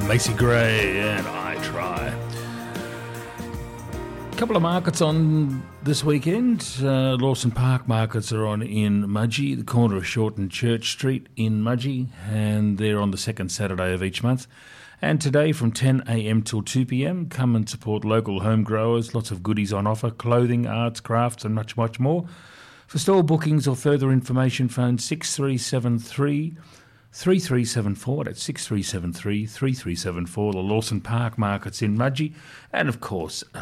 Macy Gray and I Try. A couple of markets on this weekend. Lawson Park markets are on in Mudgee, the corner of Short and Church Street in Mudgee, and they're on the second Saturday of each month. And today from 10am till 2pm, come and support local home growers. Lots of goodies on offer, clothing, arts, crafts and much, much more. For store bookings or further information, phone 6373 3374, that's 6373 3374, the Lawson Park markets in Mudgee, and of course